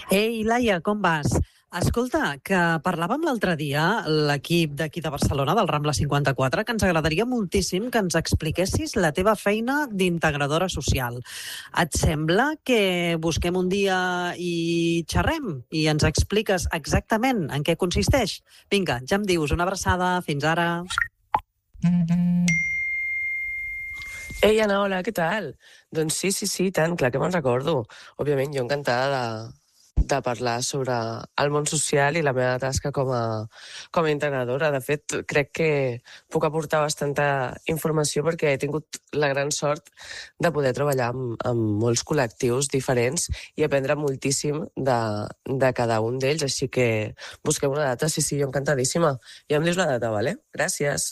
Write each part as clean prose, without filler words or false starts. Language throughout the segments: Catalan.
Ei, Laia, com vas? Escolta, que parlàvem l'altre dia, l'equip d'aquí de Barcelona, del Rambla 54, que ens agradaria moltíssim que ens expliquessis la teva feina d'integradora social. Et sembla que busquem un dia i xerrem i ens expliques exactament en què consisteix? Vinga, ja em dius, una abraçada, fins ara. Ei, Anna, hola, què tal? Doncs sí, tant, clar que me'n recordo. Òbviament, jo encantada de parlar sobre el món social i la meva tasca com a integradora. De fet, crec que puc aportar bastanta informació perquè he tingut la gran sort de poder treballar amb molts col·lectius diferents i aprendre moltíssim de cada un d'ells. Així que busquem una data. Sí, jo encantadíssima. Ja em dius la data, vale? Gràcies.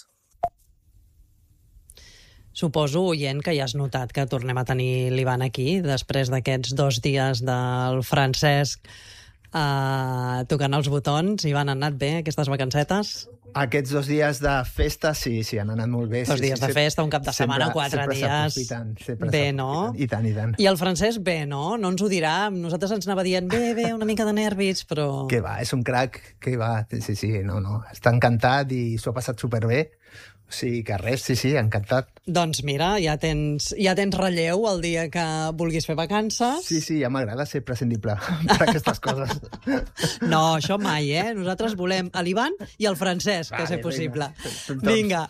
Suposo, oient, que ja has notat que tornem a tenir l'Ivan aquí després d'aquests 2 dies del Francesc tocant els botons. Ivan, han anat bé aquestes vacancetes? Aquests 2 dies de festa, sí, han anat molt bé. 2 dies de festa, un cap de setmana, 4 dies. Bé, no? I tant. I el francès, bé, no? No ens ho dirà. Nosaltres ens anava dient, bé, una mica de nervis, però... Que va, és un crac, que va. Sí, no. Està encantat i s'ho ha passat superbé. O sigui que res, sí, encantat. Doncs mira, ja tens relleu el dia que vulguis fer vacances. Sí, ja m'agrada ser prescindible per aquestes coses. No, això mai, eh? Nosaltres volem l'Ivan i el Francesc, que és possible. Vinga,